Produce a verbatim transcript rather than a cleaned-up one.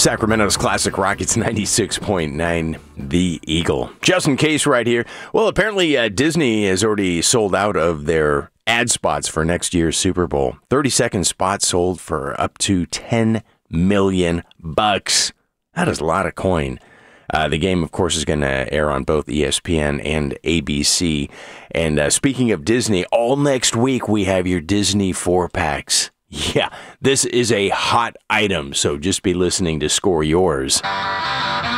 Sacramento's Classic Rockets ninety-six point nine, The Eagle. Justin Case right here. Well, apparently uh, Disney has already sold out of their ad spots for next year's Super Bowl. thirty-second spots sold for up to ten million bucks. That is a lot of coin. Uh, the game, of course, is going to air on both E S P N and A B C. And uh, speaking of Disney, all next week we have your Disney four-packs. Yeah, this is a hot item, so just be listening to score yours.